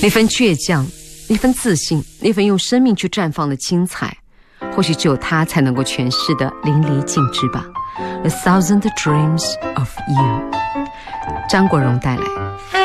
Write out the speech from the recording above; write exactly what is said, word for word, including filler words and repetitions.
那份倔强，那份自信，那份用生命去绽放的精彩，或许只有他才能够诠释的淋漓尽致吧。 A thousand dreams of you， 张国荣带来。